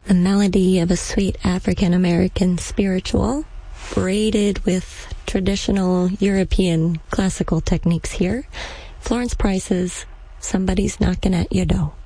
The melody of a sweet African-American spiritual, braided with traditional European classical techniques here. Florence Price's Somebody's Knocking at Your Door.